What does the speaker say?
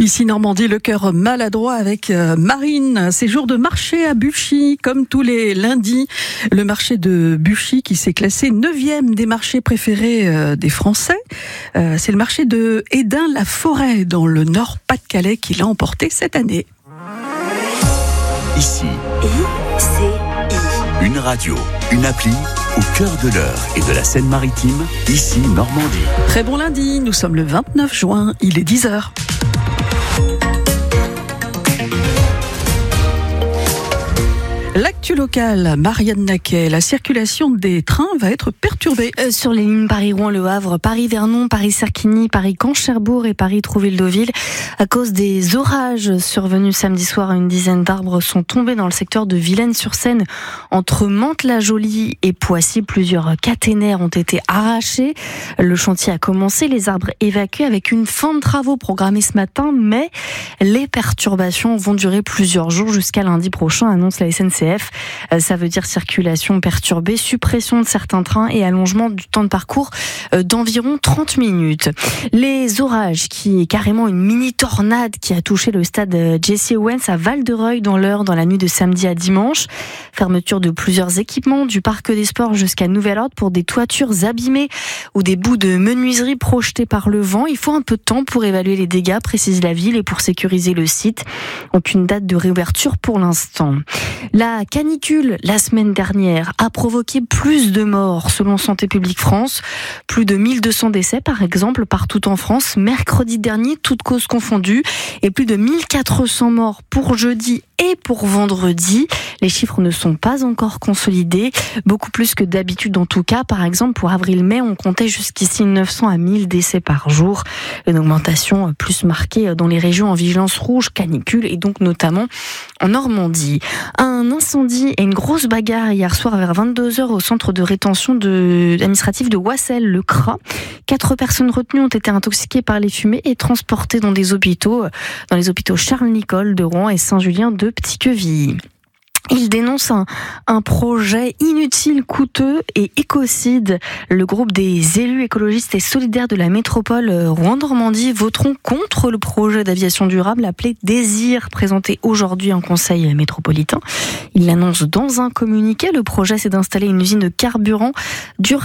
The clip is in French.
Ici Normandie, le cœur maladroit avec Marine. C'est jour de marché à Buchy, comme tous les lundis. Le marché de Buchy qui s'est classé 9e des marchés préférés des Français. C'est le marché de Hédin-la-Forêt, dans le Nord-Pas-de-Calais, qui l'a emporté cette année. Ici, ICI. Une radio, une appli, au cœur de l'Eure et de la Seine-Maritime, ici Normandie. Très bon lundi, nous sommes le 29 juin, il est 10h. L'actu locale, Marianne Naquet, la circulation des trains va être perturbée. Sur les lignes Paris-Rouen-Le Havre, Paris-Vernon, Paris-Cerquigny, Paris-Caen-Cherbourg et Paris-Trouville-Deauville. À cause des orages survenus samedi soir, une dizaine d'arbres sont tombés dans le secteur de Vilaine-sur-Seine. Entre Mantes-la-Jolie et Poissy, plusieurs caténaires ont été arrachés. Le chantier a commencé, les arbres évacués avec une fin de travaux programmée ce matin, mais les perturbations vont durer plusieurs jours jusqu'à lundi prochain, annonce la SNCF. Ça veut dire circulation perturbée, suppression de certains trains et allongement du temps de parcours d'environ 30 minutes. Les orages, qui est carrément une mini-tornade qui a touché le stade Jesse Owens à Val-de-Reuil dans l'Eure dans la nuit de samedi à dimanche. Fermeture de plusieurs équipements, du parc des sports jusqu'à nouvel ordre pour des toitures abîmées ou des bouts de menuiserie projetés par le vent. Il faut un peu de temps pour évaluer les dégâts, précise la ville, et pour sécuriser le site. Aucune date de réouverture pour l'instant. La canicule, la semaine dernière, a provoqué plus de morts selon Santé publique France. Plus de 1200 décès, par exemple, partout en France, mercredi dernier, toutes causes confondues. Et plus de 1400 morts pour jeudi et pour vendredi. Les chiffres ne sont pas encore consolidés. Beaucoup plus que d'habitude en tout cas. Par exemple, pour avril-mai, on comptait jusqu'ici 900 à 1000 décès par jour. Une augmentation plus marquée dans les régions en vigilance rouge, canicule, et donc notamment en Normandie. Un incendie et une grosse bagarre hier soir vers 22h au centre de rétention administratif de Wassel, le CRA. 4 personnes retenues ont été intoxiquées par les fumées et transportées dans les hôpitaux Charles-Nicolle de Rouen et Saint-Julien de Petit-Quevilly. Il dénonce un projet inutile, coûteux et écocide. Le groupe des élus écologistes et solidaires de la métropole Rouen-Normandie voteront contre le projet d'aviation durable appelé Désir, présenté aujourd'hui en conseil métropolitain. Il l'annonce dans un communiqué. Le projet, c'est d'installer une usine de carburant